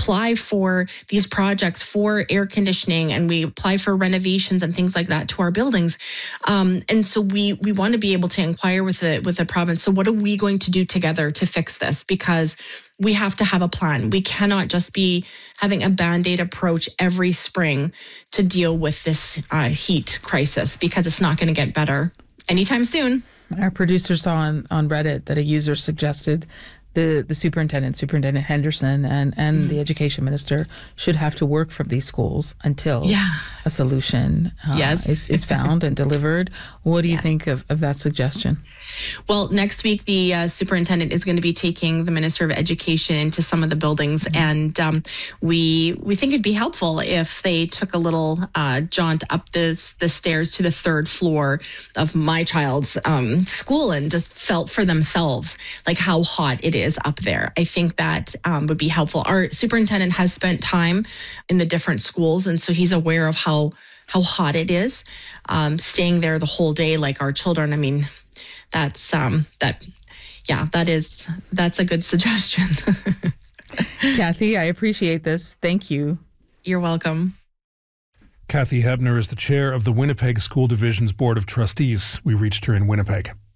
apply for these projects for air conditioning, and we apply for renovations and things like that to our buildings. And so we want to be able to inquire with the province. So what are we going to do together to fix this? Because we have to have a plan. We cannot just be having a Band-Aid approach every spring to deal with this heat crisis, because it's not going to get better anytime soon. Our producer saw on Reddit that a user suggested the Superintendent Henderson, and the Education Minister should have to work from these schools until a solution is found and delivered. What do you think of that suggestion? Well, next week, the superintendent is going to be taking the Minister of Education into some of the buildings, and we think it'd be helpful if they took a little jaunt up the stairs to the third floor of my child's school and just felt for themselves like how hot it is up there. I think that would be helpful. Our superintendent has spent time in the different schools, and so he's aware of how hot it is. Staying there the whole day, like our children. I mean, that's a good suggestion. Kathy, I appreciate this. Thank you. You're welcome. Kathy Hebner is the chair of the Winnipeg School Division's Board of Trustees. We reached her in Winnipeg.